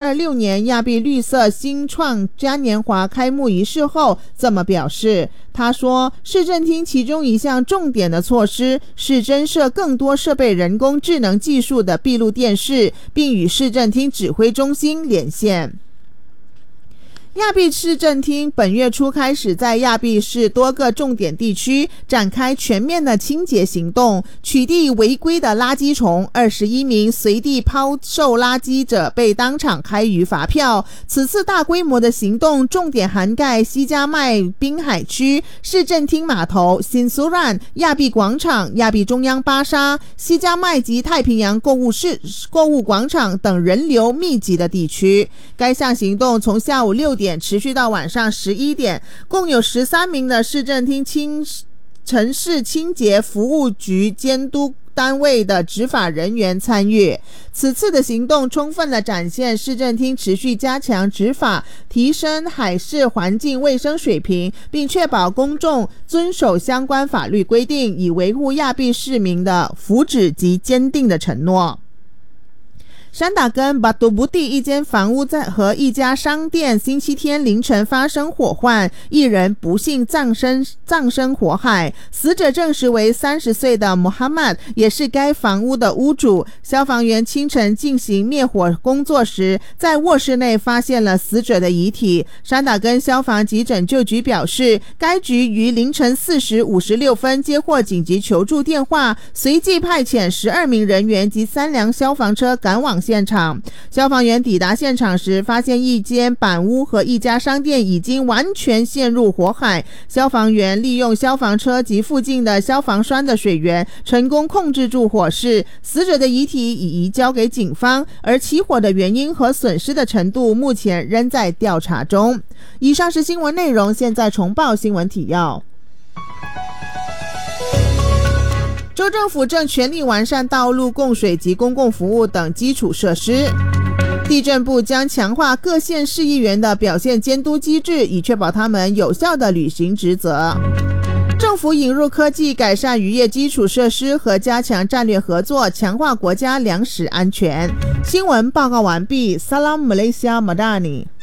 2026年亚庇绿色新创嘉年华开幕仪式后这么表示。他说，市政厅其中一项重点的措施是增设更多设备人工智能技术的闭路电视，并与市政厅指挥中心连线。亚庇市政厅本月初开始在亚庇市多个重点地区展开全面的清洁行动，取缔违规的垃圾虫，21名随地抛售垃圾者被当场开予罚票。此次大规模的行动重点涵盖西加麦滨海区、市政厅码头、新苏兰、亚庇广场、亚庇中央巴沙、西加麦及太平洋购物广场等人流密集的地区。该项行动从下午6点持续到晚上11点，共有13名的市政厅城市清洁服务局监督单位的执法人员参与。此次的行动充分地展现市政厅持续加强执法，提升海事环境卫生水平，并确保公众遵守相关法律规定，以维护亚庇市民的福祉及坚定的承诺。山打根巴杜布地一间房屋和一家商店星期天凌晨发生火患，一人不幸葬身火海，死者证实为30岁的 Muhammad， 也是该房屋的屋主。消防员清晨进行灭火工作时，在卧室内发现了死者的遗体。山打根消防及拯救局表示，该局于凌晨4时56分接获紧急求助电话，随即派遣12名人员及3辆消防车赶往现场。消防员抵达现场时，发现一间板屋和一家商店已经完全陷入火海。消防员利用消防车及附近的消防栓的水源，成功控制住火势。死者的遗体已移交给警方，而起火的原因和损失的程度目前仍在调查中。以上是新闻内容，现在重报新闻提要。州政府正全力完善道路、供水及公共服务等基础设施。地政部将强化各县市议员的表现监督机制，以确保他们有效地履行职责。政府引入科技，改善渔业基础设施和加强战略合作，强化国家粮食安全。新闻报告完毕。Salam Malaysia Madani。